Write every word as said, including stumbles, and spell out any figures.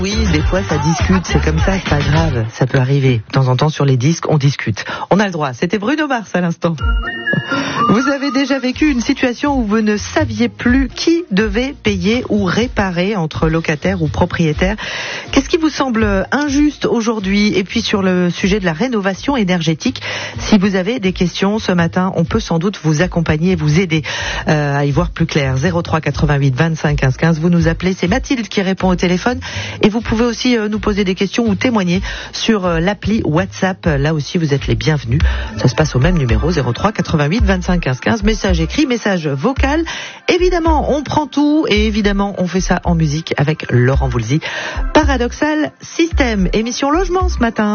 Oui, des fois ça discute, c'est comme ça, c'est pas grave, ça peut arriver. De temps en temps sur les disques, on discute. On a le droit, c'était Bruno Mars à l'instant. Vous avez déjà vécu une situation où vous ne saviez plus qui devait payer ou réparer entre locataires ou propriétaires. Qu'est-ce qui vous semble injuste aujourd'hui? Et puis sur le sujet de la rénovation énergétique, si vous avez des questions ce matin, on peut sans doute vous accompagner, vous aider euh, à y voir plus clair. zéro trois quatre-vingt-huit vingt-cinq quinze quinze, vous nous appelez, c'est Mathilde qui répond au téléphone. Et vous pouvez aussi euh, nous poser des questions ou témoigner sur euh, l'appli WhatsApp. Là aussi, vous êtes les bienvenus. Ça se passe au même numéro, zéro trois quatre-vingt-huit vingt-cinq quinze quinze. Message écrit, message vocal. Évidemment, on prend tout et évidemment, on fait ça en musique avec Laurent Voulzy. Paradoxal System, émission logement ce matin.